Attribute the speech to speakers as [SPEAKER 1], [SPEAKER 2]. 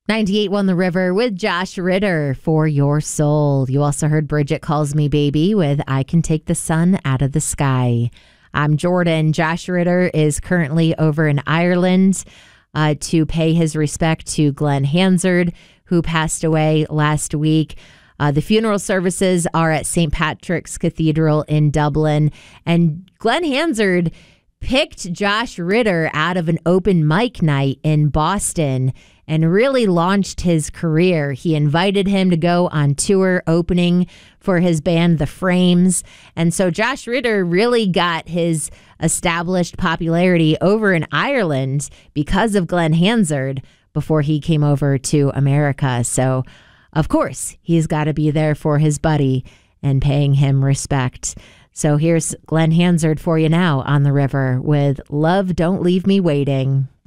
[SPEAKER 1] 98 Won the River with Josh Ritter for your soul. You also heard Bridget Calls Me Baby with I Can Take the Sun Out of the Sky. I'm Jordan. Josh Ritter is currently over in Ireland to pay his respect to Glenn Hansard, who passed away last week. The funeral services are at St. Patrick's Cathedral in Dublin. And Glenn Hansard picked Josh Ritter out of an open mic night in Boston and really launched his career. He invited him to go on tour opening for his band, The Frames. And so Josh Ritter really got his established popularity over in Ireland because of Glenn Hansard before he came over to America. So, of course, he's got to be there for his buddy and paying him respect. So here's Glenn Hansard for you now on the river with Love Don't Leave Me Waiting.